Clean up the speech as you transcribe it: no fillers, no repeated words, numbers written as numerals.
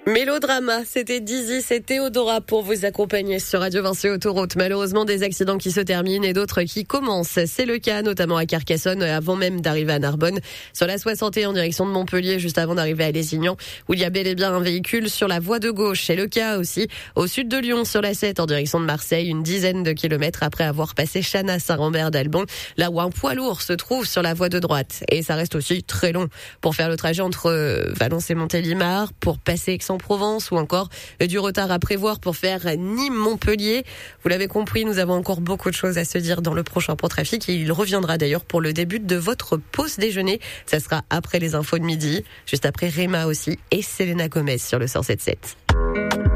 Mélodrama, c'était Dizzy, c'est Théodora pour vous accompagner sur Radio Vinci Autoroute. Malheureusement, des accidents qui se terminent et d'autres qui commencent. C'est le cas notamment à Carcassonne, avant même d'arriver à Narbonne. Sur la 61 en direction de Montpellier, juste avant d'arriver à Lézignan, où il y a bel et bien un véhicule sur la voie de gauche. C'est le cas aussi au sud de Lyon, sur la 7 en direction de Marseille, une dizaine de kilomètres après avoir passé Chana Saint-Rambert d'Albon, là où un poids lourd se trouve sur la voie de droite. Et ça reste aussi très long pour faire le trajet entre Valence et Montélimar, pour passer Aix-en-Provence, ou encore du retard à prévoir pour faire Nîmes-Montpellier. Vous l'avez compris, nous avons encore beaucoup de choses à se dire dans le prochain point trafic. Il reviendra d'ailleurs pour le début de votre pause déjeuner. Ça sera après les infos de midi, juste après Réma aussi et Selena Gomez sur le 107.7.